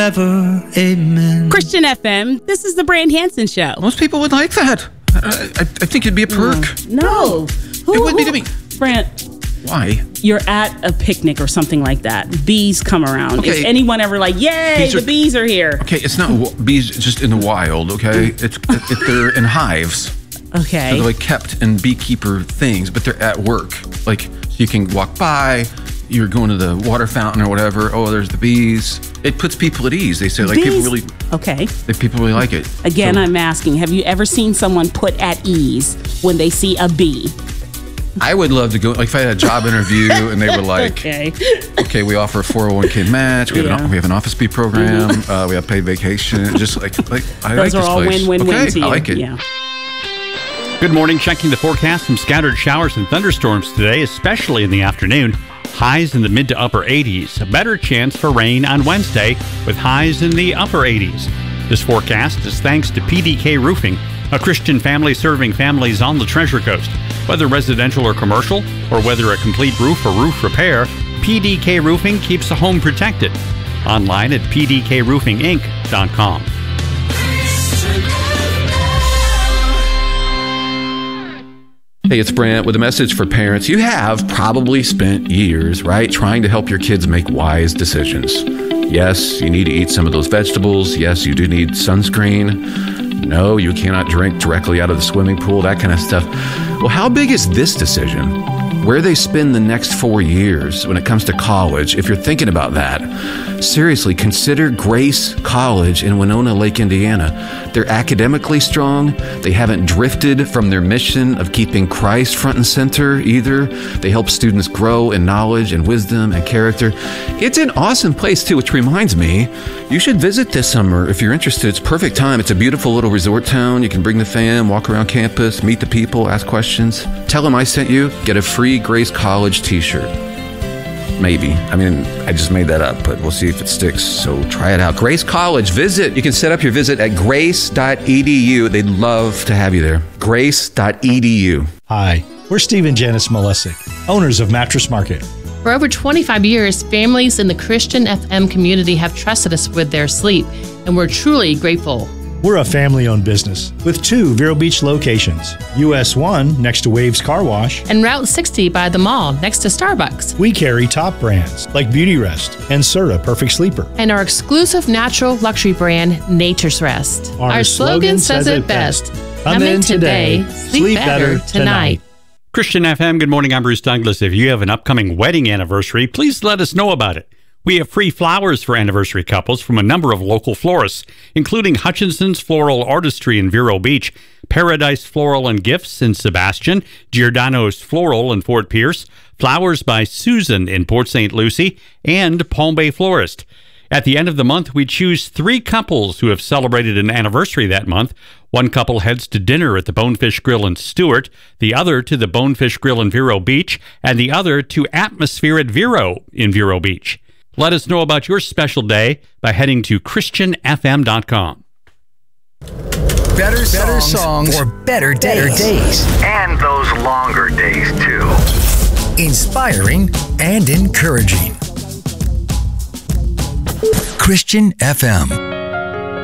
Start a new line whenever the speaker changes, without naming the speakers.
Ever, amen.
Christian FM, this is the Brand Hansen Show.
Most people would like that. I think it'd be a perk.
No.
It would be to me.
Brand,
why?
you're at a picnic or something like that. Bees come around.
Okay.
Is anyone ever like, yay, the bees are here?
Okay, it's not bees just in the wild, okay? They're in hives.
Okay.
So they're like kept in beekeeper things, but they're at work. Like, so you can walk by, you're going to the water fountain or whatever. Oh, there's the bees. It puts people at ease. They say, like,
bees?
People really like it.
Again, I'm asking, have you ever seen someone put at ease when they see a bee?
I would love to go, like if I had a job interview and they were like, okay, we offer a 401k match, we have an office bee program, we have paid vacation, just like I like this place.
Those are all win-win-win to you.
I like it.
Yeah.
Good morning. Checking the forecast. Some scattered showers and thunderstorms today, especially in the afternoon. Highs in the mid to upper 80s. A better chance for rain on Wednesday with highs in the upper 80s. This forecast is thanks to PDK Roofing, a Christian family serving families on the Treasure Coast. Whether residential or commercial, or whether a complete roof or roof repair, PDK Roofing keeps a home protected. Online at pdkroofinginc.com.
Hey, it's Brant with a message for parents. You have probably spent years, right, trying to help your kids make wise decisions. Yes, you need to eat some of those vegetables. Yes, you do need sunscreen. No, you cannot drink directly out of the swimming pool, that kind of stuff. Well, how big is this decision? Where they spend the next 4 years when it comes to college, if you're thinking about that, seriously, consider Grace College in Winona Lake, Indiana. They're academically strong. They haven't drifted from their mission of keeping Christ front and center either. They help students grow in knowledge and wisdom and character. It's an awesome place too, which reminds me, you should visit this summer if you're interested. It's perfect time. It's a beautiful little resort town. You can bring the fam, walk around campus, meet the people, ask questions. Tell them I sent you. Get a free Grace College t-shirt. Maybe. I mean, I just made that up, but we'll see if it sticks. So try it out. Grace College. Visit. You can set up your visit at grace.edu. They'd love to have you there. Grace.edu.
Hi, we're Steve and Janice Molesic, owners of Mattress Market.
For over 25 years, families in the Christian FM community have trusted us with their sleep, and we're truly grateful.
We're a family-owned business with 2 Vero Beach locations. US 1 next to Waves Car Wash.
And Route 60 by the mall next to Starbucks.
We carry top brands like Beauty Rest and Serta Perfect Sleeper.
And our exclusive natural luxury brand, Nature's Rest. Our slogan says it best. Come in today, sleep better tonight.
Christian FM, good morning. I'm Bruce Douglas. If you have an upcoming wedding anniversary, please let us know about it. We have free flowers for anniversary couples from a number of local florists, including Hutchinson's Floral Artistry in Vero Beach, Paradise Floral and Gifts in Sebastian, Giordano's Floral in Fort Pierce, Flowers by Susan in Port St. Lucie, and Palm Bay Florist. At the end of the month, we choose 3 couples who have celebrated an anniversary that month. One couple heads to dinner at the Bonefish Grill in Stewart, the other to the Bonefish Grill in Vero Beach, and the other to Atmosphere at Vero in Vero Beach. Let us know about your special day by heading to ChristianFM.com.
Better songs for better days.
And those longer days, too.
Inspiring and encouraging. Christian FM.